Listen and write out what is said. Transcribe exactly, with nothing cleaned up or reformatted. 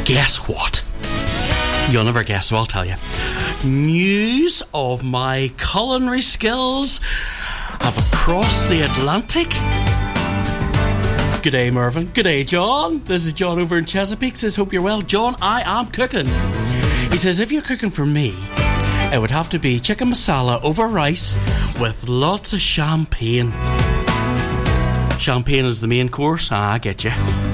guess what? You'll never guess, so I'll tell you. News of my culinary skills have crossed the Atlantic. G'day, Mervyn. G'day, John. This is John over in Chesapeake. Says, hope you're well. John, I am cooking. He says, if you're cooking for me, it would have to be chicken masala over rice with lots of champagne. Champagne is the main course. Ah, I get you.